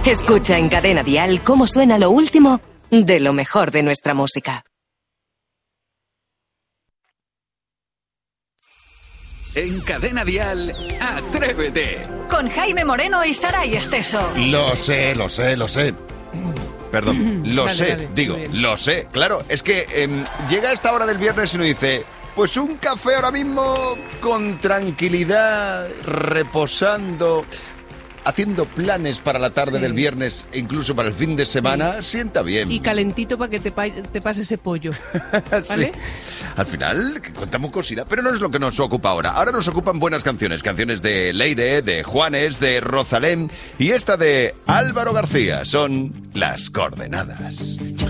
Escucha en Cadena Dial cómo suena lo último de lo mejor de nuestra música. En Cadena Dial, Atrévete. Con Jaime Moreno y Saray Esteso. Lo sé. Perdón, lo sé. Claro, es que llega esta hora del viernes y uno dice, pues un café ahora mismo con tranquilidad, reposando, haciendo planes para la tarde del viernes e incluso para el fin de semana, sienta bien. Y calentito para que te pase ese pollo, ¿vale? Sí. Al final, contamos cosita, pero no es lo que nos ocupa ahora. Ahora nos ocupan buenas canciones. Canciones de Leire, de Juanes, de Rosalén y esta de Álvaro García. Son Las Coordenadas.